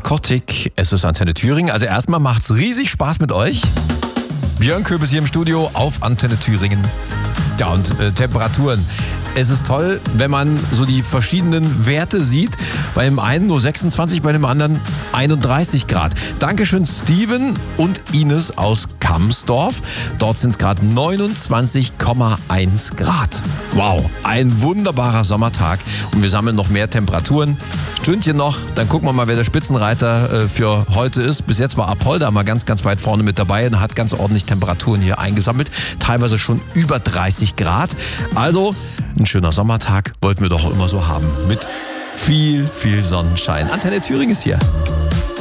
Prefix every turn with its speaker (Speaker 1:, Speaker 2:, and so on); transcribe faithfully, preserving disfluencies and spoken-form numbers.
Speaker 1: Kottik, es ist Antenne Thüringen. Also erstmal macht's riesig Spaß mit euch. Björn Köbis hier im Studio auf Antenne Thüringen. Ja, und äh, Temperaturen. Es ist toll, wenn man so die verschiedenen Werte sieht. Bei dem einen nur sechsundzwanzig, bei dem anderen einunddreißig Grad. Dankeschön Steven und Ines aus Kamsdorf. Dort sind es gerade neunundzwanzig Komma eins Grad. Wow, ein wunderbarer Sommertag. Und wir sammeln noch mehr Temperaturen. Stündchen noch, dann gucken wir mal, wer der Spitzenreiter äh, für heute ist. Bis jetzt war Apolda mal ganz, ganz weit vorne mit dabei und hat ganz ordentlich Temperaturen hier eingesammelt. Teilweise schon über dreißig Grad. Also ein schöner Sommertag wollten wir doch immer so haben. Mit viel, viel Sonnenschein. Antenne Thüringen ist hier.